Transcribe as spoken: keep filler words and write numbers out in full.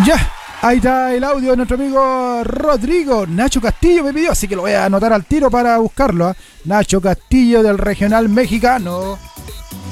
Ya, ahí está el audio de nuestro amigo Rodrigo. Nacho Castillo me pidió, así que lo voy a anotar al tiro para buscarlo. ¿eh? Nacho Castillo del Regional Mexicano.